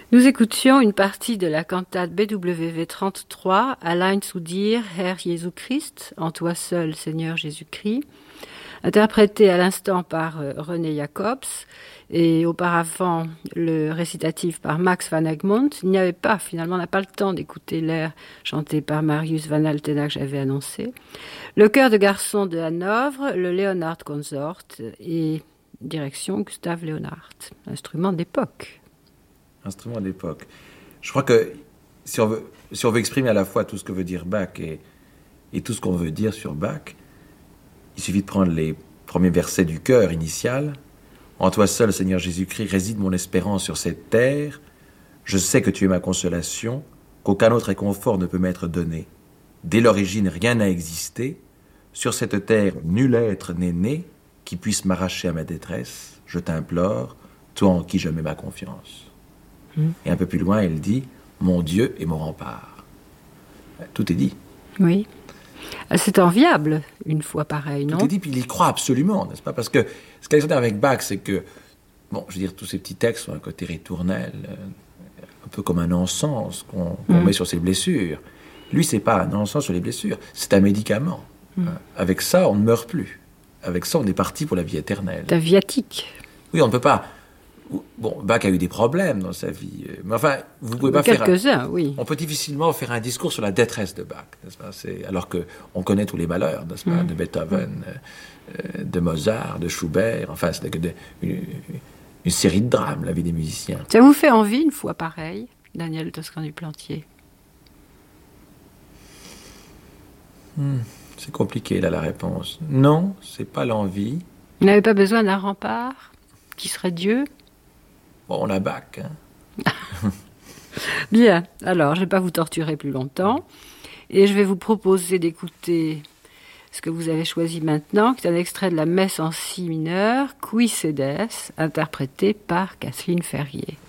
Nous écoutions une partie de la cantate BWV 33, Allein zu dir, Herr Jésus Christ, en toi seul, Seigneur Jésus-Christ, interprétée à l'instant par René Jacobs et auparavant le récitatif par Max van Egmond. Il n'y avait pas, finalement, on n'a pas le temps d'écouter l'air chanté par Marius van Altena que j'avais annoncé. Le chœur de garçons de Hanovre, le Leonhard Consort et direction Gustave Leonhard, instrument d'époque. Instrument d'époque. Je crois que si on veut exprimer à la fois tout ce que veut dire Bach et tout ce qu'on veut dire sur Bach, il suffit de prendre les premiers versets du chœur initial. En toi seul, Seigneur Jésus-Christ, réside mon espérance sur cette terre. Je sais que tu es ma consolation, qu'aucun autre réconfort ne peut m'être donné. Dès l'origine, rien n'a existé. Sur cette terre, nul être n'est né qui puisse m'arracher à ma détresse. Je t'implore, toi en qui je mets ma confiance. Et un peu plus loin, elle dit « Mon Dieu est mon rempart ». Tout est dit. Oui. C'est enviable, une fois pareil, non ? Tout est dit, puis il y croit absolument, n'est-ce pas ? Parce que ce qui est extraordinaire avec Bach, c'est que, bon, je veux dire, tous ces petits textes ont un côté ritournel, un peu comme un encens qu'on met sur ses blessures. Lui, c'est pas un encens sur les blessures, c'est un médicament. Avec ça, on ne meurt plus. Avec ça, on est parti pour la vie éternelle. C'est un viatique. Oui, on ne peut pas... Bon, Bach a eu des problèmes dans sa vie, mais enfin, vous pouvez pas faire... Quelques-uns, oui. On peut difficilement faire un discours sur la détresse de Bach, n'est-ce pas ? Alors qu'on connaît tous les malheurs, n'est-ce pas ? De Beethoven, de Mozart, de Schubert, enfin, c'est une série de drames, la vie des musiciens. Ça vous fait envie, une fois pareil, Daniel Toscan du Plantier ? C'est compliqué, là, la réponse. Non, c'est pas l'envie. Vous n'avez pas besoin d'un rempart qui serait Dieu ? Bon, on a Bach, hein. Bien, alors je ne vais pas vous torturer plus longtemps et je vais vous proposer d'écouter ce que vous avez choisi maintenant, qui est un extrait de la messe en si mineur, Qui sedes, interprété par Kathleen Ferrier.